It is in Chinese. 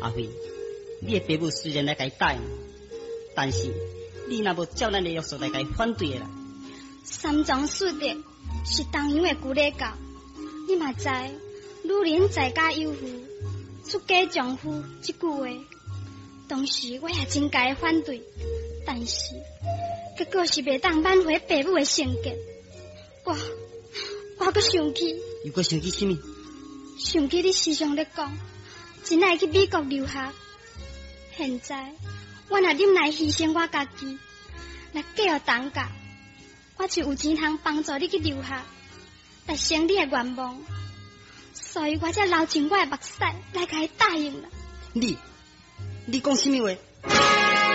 阿飞，你的爸母虽然来甲伊答应，但是你若无照咱的约束来甲伊反对的啦。 三庄四德是东洋的旧礼教，你嘛知，女人在家有妇，出嫁丈夫这句话，当时我也真该反对，但是结果是袂当挽回爸母的性格，我阁生气。 又阁生气什么？ 想起你时常咧讲，真爱去美国留学。现在我若忍耐牺牲我家己，来继续当家，我就有钱通帮助你去留学，达成你的愿望。所以我才流尽我的目屎来甲伊答应啦。 你讲什么话？